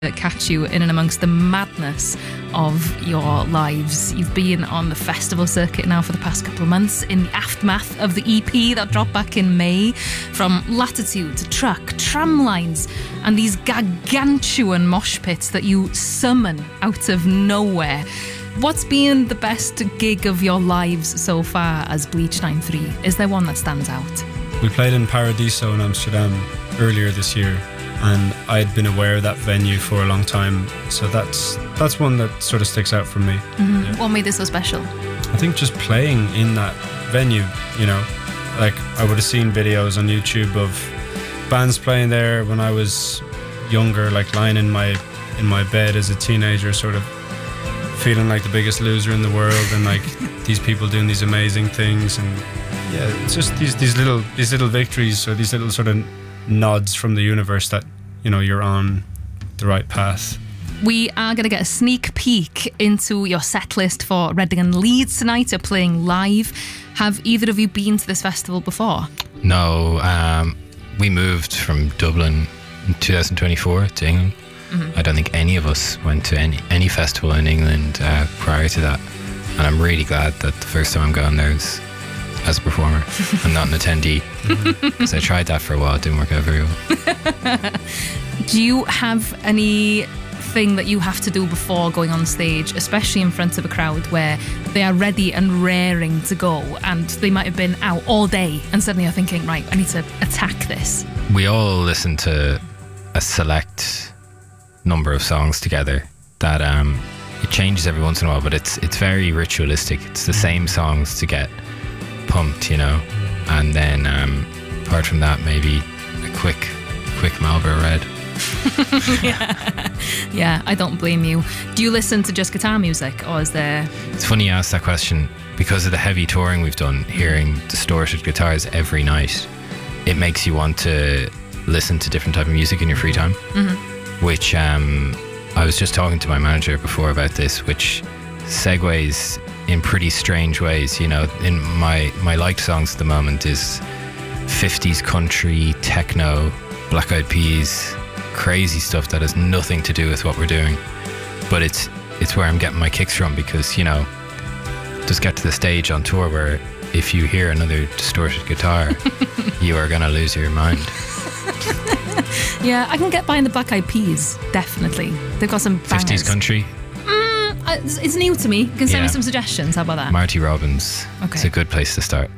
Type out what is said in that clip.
catch you in and amongst the madness of your lives. You've been on the festival circuit now for the past couple of months in the aftermath of the EP that dropped back in May. From Latitude to Truck, Tramlines, and these gargantuan mosh pits that you summon out of nowhere. What's been the best gig of your lives so far as Bleach 93? Is there one that stands out? We played in Paradiso in Amsterdam earlier this year, and I'd been aware of that venue for a long time, so that's one that sort of sticks out for me. Mm-hmm. Yeah. What made this so special? I think just playing in that venue, you know, like I would have seen videos on YouTube of bands playing there when I was younger, like lying in my bed as a teenager, sort of feeling like the biggest loser in the world, and like these people doing these amazing things. And yeah, it's just these little victories, or these little sort of nods from the universe that, you know, you're on the right path. We are going to get a sneak peek into your set list for Reading and Leeds tonight. You're playing live. Have either of you been to this festival before? No, we moved from Dublin in 2024 to England. Mm-hmm. I don't think any of us went to any festival in England prior to that, and I'm really glad that the first time I'm going there is as a performer and not an attendee, because I tried that for a while. It didn't work out very well. Do you have anything that you have to do before going on stage, especially in front of a crowd where they are ready and raring to go, and they might have been out all day and suddenly you're thinking, right, I need to attack this? We all listen to a select number of songs together that it changes every once in a while, but it's very ritualistic. It's the same songs to get pumped, you know, and then apart from that, maybe a quick Marlboro Red. Yeah, I don't blame you. Do you listen to just guitar music, or is there... It's funny you ask that question, because of the heavy touring we've done, hearing distorted guitars every night, it makes you want to listen to different type of music in your free time. Mm-hmm. Which I was just talking to my manager before about this, which segues in pretty strange ways. You know, in my liked songs at the moment is 50s country, techno, Black Eyed Peas, crazy stuff that has nothing to do with what we're doing, but it's where I'm getting my kicks from, because, you know, just get to the stage on tour where if you hear another distorted guitar you are gonna lose your mind. Yeah, I can get behind the Black Eyed Peas, definitely. They've got some bangers. 50s country? It's new to me. You can send me some suggestions. How about that? Marty Robbins. Okay. It's a good place to start.